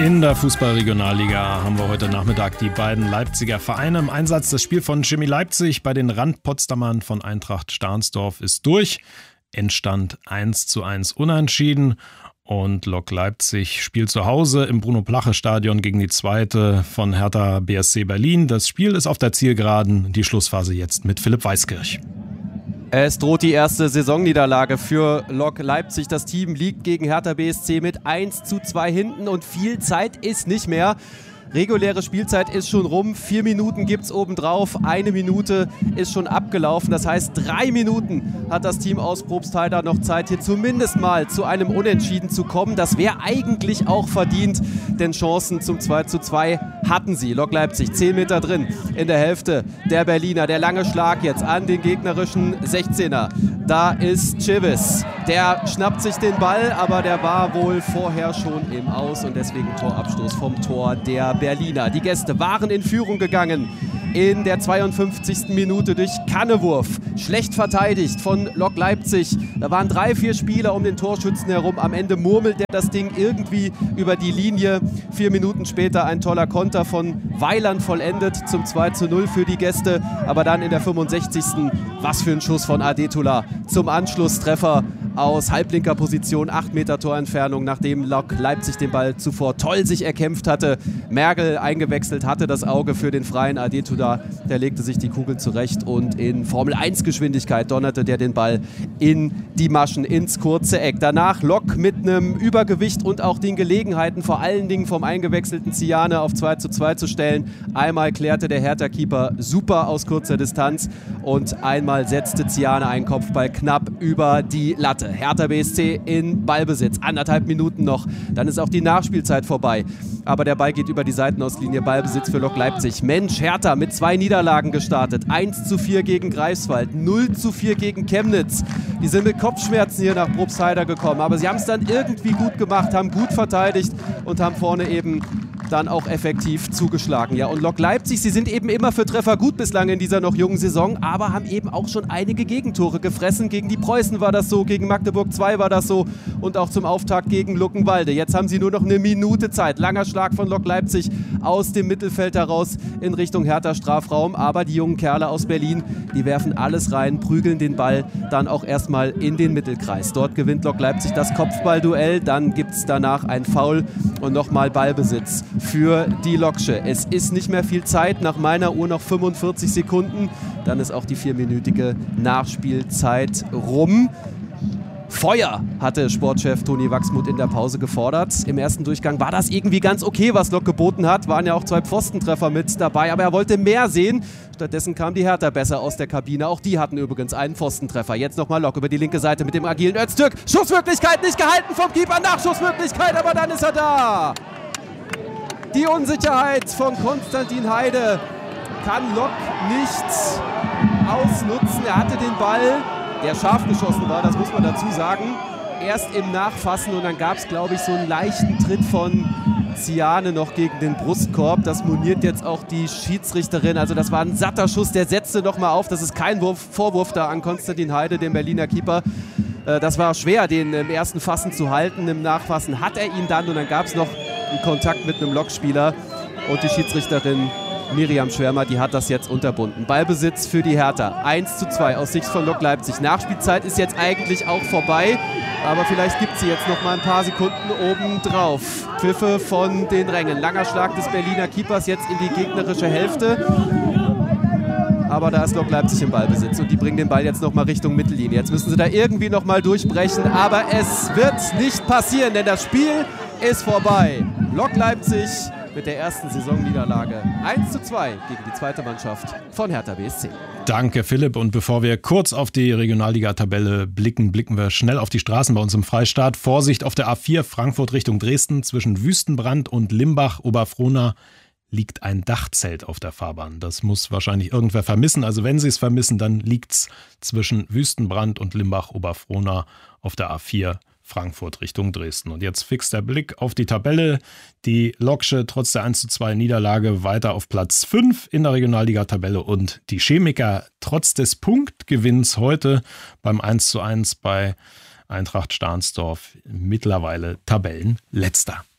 In der Fußball-Regionalliga haben wir heute Nachmittag die beiden Leipziger Vereine im Einsatz. Das Spiel von Chemie Leipzig bei den Rand-Potsdamern von Eintracht Stahnsdorf ist durch. Endstand 1:1 unentschieden. Und Lok Leipzig spielt zu Hause im Bruno-Plache-Stadion gegen die zweite von Hertha BSC Berlin. Das Spiel ist auf der Zielgeraden. Die Schlussphase jetzt mit Philipp Weiskirch. Es droht die erste Saisonniederlage für Lok Leipzig. Das Team liegt gegen Hertha BSC mit 1:2 hinten und viel Zeit ist nicht mehr. Reguläre Spielzeit ist schon rum, 4 Minuten gibt es obendrauf, 1 Minute ist schon abgelaufen. Das heißt, 3 Minuten hat das Team aus Probstheida noch Zeit, hier zumindest mal zu einem Unentschieden zu kommen. Das wäre eigentlich auch verdient, denn Chancen zum 2:2 hatten sie. Lok Leipzig 10 Meter drin in der Hälfte der Berliner. Der lange Schlag jetzt an den gegnerischen 16er. Da ist Civis. Der schnappt sich den Ball, aber der war wohl vorher schon im Aus und deswegen Torabstoß vom Tor der Berliner. Die Gäste waren in Führung gegangen in der 52. Minute durch Kannewurf. Schlecht verteidigt von Lok Leipzig. Da waren 3-4 Spieler um den Torschützen herum. Am Ende murmelt der das Ding irgendwie über die Linie. 4 Minuten später ein toller Konter von Weiland vollendet zum 2:0 für die Gäste. Aber dann in der 65. Was für ein Schuss von Adetula zum Anschlusstreffer aus halblinker Position, 8 Meter Torentfernung, nachdem Lok Leipzig den Ball zuvor toll sich erkämpft hatte. Mergel eingewechselt, hatte das Auge für den freien Adetula. Der legte sich die Kugel zurecht und in Formel-1-Geschwindigkeit donnerte der den Ball in die Maschen, ins kurze Eck. Danach Lok mit einem Übergewicht und auch den Gelegenheiten, vor allen Dingen vom eingewechselten Ziane auf 2:2 zu stellen. Einmal klärte der Hertha-Keeper super aus kurzer Distanz und einmal setzte Ziane einen Kopfball knapp über die Latte. Hertha BSC in Ballbesitz, 1,5 Minuten noch, dann ist auch die Nachspielzeit vorbei. Aber der Ball geht über die Seitenauslinie, Ballbesitz für Lok Leipzig. Mensch, Hertha mit 2 Niederlagen gestartet. 1:4 gegen Greifswald, 0:4 gegen Chemnitz. Die sind mit Kopfschmerzen hier nach Probstheida gekommen, aber sie haben es dann irgendwie gut gemacht, haben gut verteidigt und haben vorne eben dann auch effektiv zugeschlagen. Ja, und Lok Leipzig, sie sind eben immer für Treffer gut bislang in dieser noch jungen Saison, aber haben eben auch schon einige Gegentore gefressen. Gegen die Preußen war das so, gegen Magdeburg 2 war das so und auch zum Auftakt gegen Luckenwalde. Jetzt haben sie nur noch eine Minute Zeit. Langer Schlag von Lok Leipzig aus dem Mittelfeld heraus in Richtung Hertha Strafraum, aber die jungen Kerle aus Berlin, die werfen alles rein, prügeln den Ball dann auch erstmal in den Mittelkreis. Dort gewinnt Lok Leipzig das Kopfballduell, dann gibt es danach ein Foul und nochmal Ballbesitz für die Loksche. Es ist nicht mehr viel Zeit, nach meiner Uhr noch 45 Sekunden. Dann ist auch die 4-minütige Nachspielzeit rum. Feuer hatte Sportchef Toni Wachsmuth in der Pause gefordert. Im ersten Durchgang war das irgendwie ganz okay, was Lok geboten hat. Waren ja auch 2 Pfostentreffer mit dabei, aber er wollte mehr sehen. Stattdessen kam die Hertha besser aus der Kabine. Auch die hatten übrigens einen Pfostentreffer. Jetzt nochmal Lok über die linke Seite mit dem agilen Öztürk. Schussmöglichkeit nicht gehalten vom Keeper. Nachschussmöglichkeit, aber dann ist er da. Die Unsicherheit von Konstantin Heide kann Lok nicht ausnutzen. Er hatte den Ball, der scharf geschossen war, das muss man dazu sagen, erst im Nachfassen und dann gab es, glaube ich, so einen leichten Tritt von Ziane noch gegen den Brustkorb. Das moniert jetzt auch die Schiedsrichterin. Also das war ein satter Schuss, der setzte nochmal auf. Das ist kein Vorwurf da an Konstantin Heide, dem Berliner Keeper. Das war schwer, den im ersten Fassen zu halten. Im Nachfassen hat er ihn dann und dann gab es noch einen Kontakt mit einem Lokspieler und die Schiedsrichterin Miriam Schwärmer, die hat das jetzt unterbunden. Ballbesitz für die Hertha. 1:2 aus Sicht von Lok Leipzig. Nachspielzeit ist jetzt eigentlich auch vorbei, aber vielleicht gibt sie jetzt noch mal ein paar Sekunden oben drauf. Pfiffe von den Rängen. Langer Schlag des Berliner Keepers jetzt in die gegnerische Hälfte. Aber da ist Lok Leipzig im Ballbesitz und die bringen den Ball jetzt nochmal Richtung Mittellinie. Jetzt müssen sie da irgendwie nochmal durchbrechen, aber es wird nicht passieren, denn das Spiel ist vorbei. Lok Leipzig mit der ersten Saisonniederlage 1:2 gegen die zweite Mannschaft von Hertha BSC. Danke, Philipp. Und bevor wir kurz auf die Regionalliga-Tabelle blicken wir schnell auf die Straßen bei uns im Freistaat. Vorsicht auf der A4 Frankfurt Richtung Dresden zwischen Wüstenbrand und Limbach-Oberfrohna liegt ein Dachzelt auf der Fahrbahn. Das muss wahrscheinlich irgendwer vermissen. Also wenn Sie es vermissen, dann liegt es zwischen Wüstenbrand und Limbach-Oberfrohna auf der A4 Frankfurt Richtung Dresden. Und jetzt fix der Blick auf die Tabelle. Die Loksche trotz der 1:2 Niederlage weiter auf Platz 5 in der Regionalliga-Tabelle und die Chemiker trotz des Punktgewinns heute beim 1:1 bei Eintracht Stahnsdorf mittlerweile Tabellenletzter.